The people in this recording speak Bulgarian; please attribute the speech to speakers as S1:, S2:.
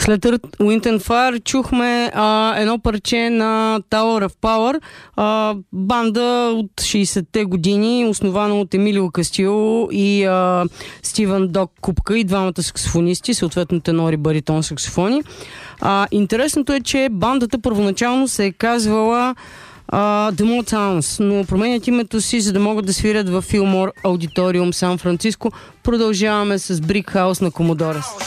S1: След Wind and Fire чухме едно парче на Tower of Power, банда от 60-те години, основана от Емилио Кастило и Стивън Док Купка и двамата саксофонисти, съответно тенори, баритон, саксофони. Интересното е, че бандата първоначално се е казвала The Motowns, но променят името си, за да могат да свирят в Филмор Аудиториум Сан Франциско. Продължаваме с Brick House на Commodores.